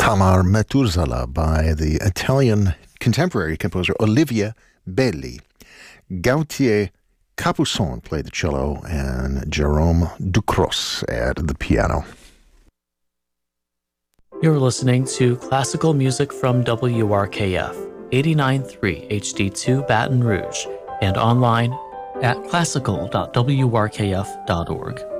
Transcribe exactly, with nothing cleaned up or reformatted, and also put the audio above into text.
Tamar Maturzala by the Italian contemporary composer Olivia Belli. Gautier Capuçon played the cello and Jerome Ducros at the piano. You're listening to classical music from W R K F, eighty-nine point three H D two Baton Rouge, and online at classical dot w r k f dot org.